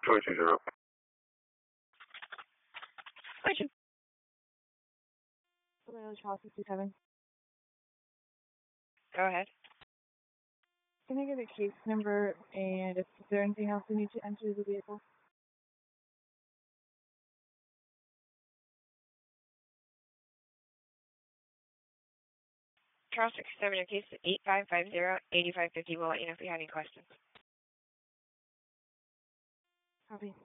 220. Question. Charles 67. Go ahead. Can I get a case number, and is there anything else we need to enter the vehicle? Charles 67, your case is 8550-8550. We'll let you know if you have any questions. Copy.